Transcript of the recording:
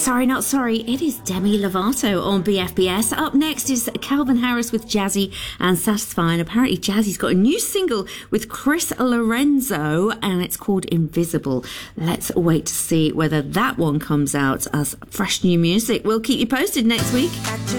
Sorry Not Sorry. It is Demi Lovato on BFBS. Up next is Calvin Harris with Jazzy and Satisfying. Apparently Jazzy's got a new single with Chris Lorenzo and it's called Invisible. Let's wait to see whether that one comes out as fresh new music. We'll keep you posted next week.